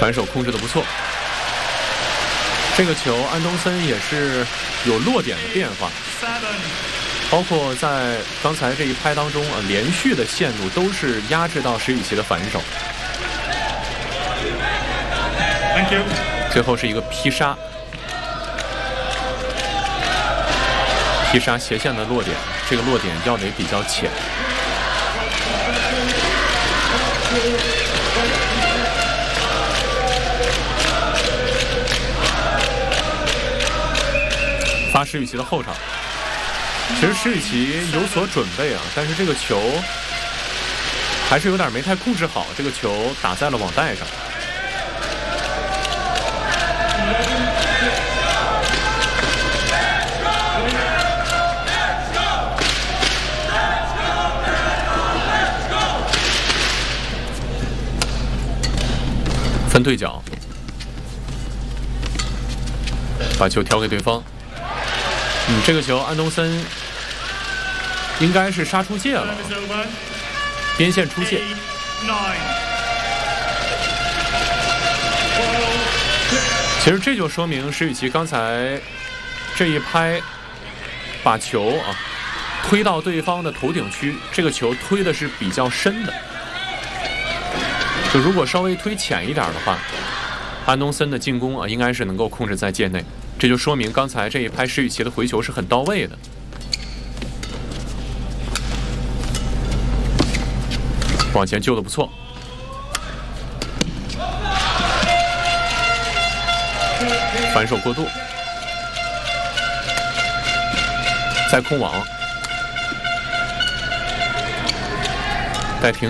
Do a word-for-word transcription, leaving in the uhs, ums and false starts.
反手控制的不错。这个球安东森也是有落点的变化，包括在刚才这一拍当中啊，连续的线路都是压制到石宇奇的反手。 Thank you. 最后是一个劈杀，劈杀斜线的落点，这个落点要得比较浅。发石宇奇的后场，其实石宇奇有所准备啊，但是这个球还是有点没太控制好，这个球打在了网带上。分对角，把球挑给对方。嗯，这个球安东森应该是杀出界了，边线出界。其实这就说明石宇奇刚才这一拍，把球啊推到对方的头顶区，这个球推的是比较深的。就如果稍微推浅一点的话，安东森的进攻啊应该是能够控制在界内。这就说明刚才这一拍石宇奇的回球是很到位的。往前救的不错。反手过度，再空网，带停。